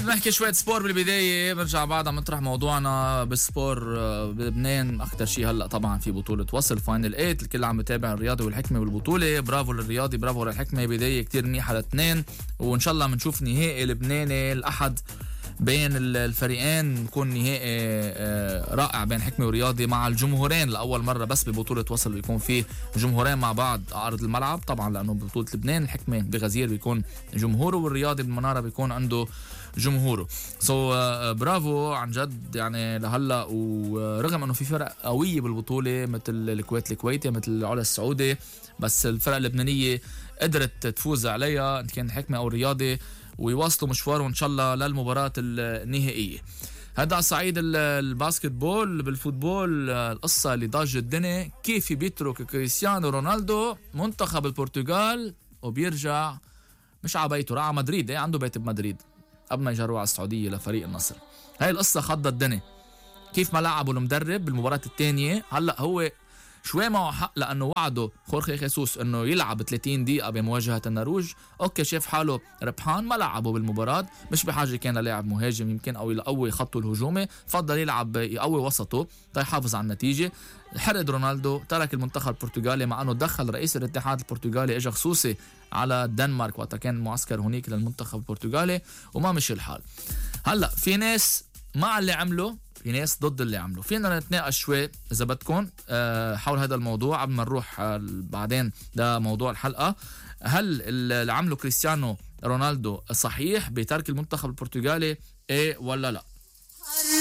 نحكي شوية سبور بالبداية، برجع بعد عم نطرح موضوعنا بالسبور بلبنان. أكتر شيء هلأ طبعا في بطولة وصل فاينل 8، الكل عم يتابع الرياضي والحكمة بالبطولة. برافو للرياضي، برافو للحكمة، بداية كتير منيحة الاثنين، وإن شاء الله بنشوف نهائي لبناني الأحد بين الفريقين. بكون نهائي رائع بين حكمة ورياضي مع الجمهورين لأول مرة، بس ببطولة وصل بيكون فيه جمهورين مع بعض على أرض الملعب. طبعا لأنه ببطولة لبنان الحكمة بغزير بيكون جمهوره، والرياضي بالمنارة بيكون عنده جمهوره. برافو عن جد يعني لهلا. ورغم انه في فرق قويه بالبطوله مثل الكويت الكويتي، مثل العلا السعودي، بس الفرق اللبنانيه قدرت تفوز عليها ان كان حكمه او الرياضي، ويواصلوا مشوارهم ان شاء الله للمباراه النهائيه. هذا على صعيد الباسكتبول. بالفوتبول القصه اللي ضاجت الدنيا، كيف بيترك كريستيانو رونالدو منتخب البرتغال وبيرجع مش على بيته، راح على مدريد. عنده بيت بمدريد قبل ما يجروا على السعودية لفريق النصر. هاي القصة خضت الدنيا، كيف ما لعبوا المدرب بالمباراة الثانية. هلأ هو شوي معه حق، لأنه وعده خورخي خيسوس أنه يلعب 30 دقيقة بمواجهة النرويج. أوكي، شاف حاله ربحان، ما لعبه بالمباراة، مش بحاجة كان لاعب مهاجم يمكن أو يقوي خطه الهجومي، فضل يلعب يقوي وسطه تيحافظ على النتيجة. حرد رونالدو، ترك المنتخب البرتغالي، مع أنه دخل رئيس الاتحاد البرتغالي اجى خصوصي على الدنمارك وقتها كان معسكر هناك للمنتخب البرتغالي، وما مشي الحال. هلأ في ناس مع اللي عمله، في ناس ضد اللي عمله. فينا نتناقش شوي إذا بدكم حول هذا الموضوع قبل ما نروح بعدين ده موضوع الحلقة. هل اللي عمله كريستيانو رونالدو صحيح بترك المنتخب البرتغالي، إيه ولا لا؟